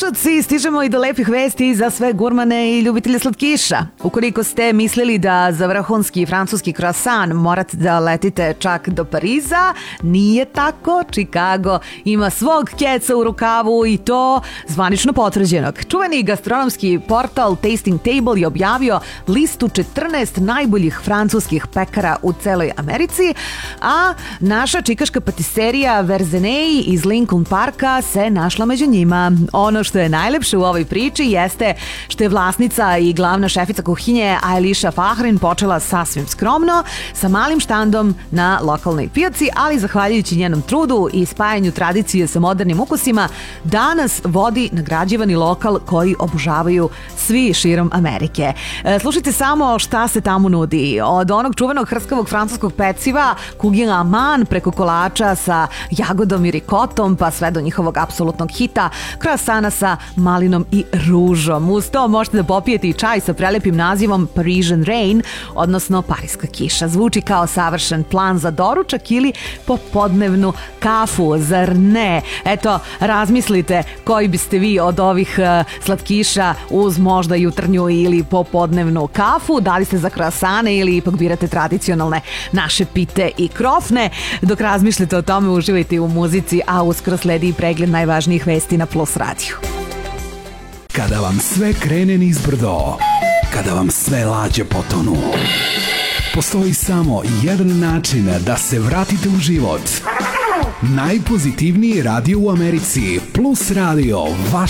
slušalci, stižemo i do lepih vesti za sve gurmane i ljubitelje slatkiša. Ukoliko ste mislili da za vrhunski francuski croissant morate da letite čak do Pariza, nije tako. Chicago ima svog keca u rukavu i to zvanično potvrđenog. Čuveni gastronomski portal Tasting Table je objavio listu 14 najboljih francuskih pekara u celoj Americi, a naša čikaška patiserija Verzenei iz Lincoln Parka se našla među njima. Ono što je najlepše u ovoj priči jeste što je vlasnica i glavna šefica kuhinje Aelisha Fahrin počela sasvim skromno sa malim štandom na lokalnoj pijaci, ali zahvaljujući njenom trudu i spajanju tradicije sa modernim ukusima, danas vodi nagrađivani lokal koji obožavaju svi širom Amerike. Slušajte samo šta se tamo nudi. Od onog čuvenog hrskavog francuskog peciva kugi aman preko kolača sa jagodom i rikotom pa sve do njihovog apsolutnog hita croissana sa malinom i ružom. Uz to možete da popijete i čaj sa prelepim nazivom Parisian Rain, odnosno parijska kiša. Zvuči kao savršen plan za doručak ili popodnevnu kafu, zar ne? Eto, razmislite koji biste vi od ovih slatkiša uz možda jutarnju ili popodnevnu kafu, da li ste za croissane ili ipak birate tradicionalne naše pite i krofne. Dok razmišljate o tome, uživajte u muzici, a uskoro sledi i pregled najvažnijih vesti na Plus radiju. Kada vam sve krene nizbrdo, kada vam sve lađe potonu, postoji samo jedan način da se vratite u život. Najpozitivniji radio u Americi, Plus radio, vaš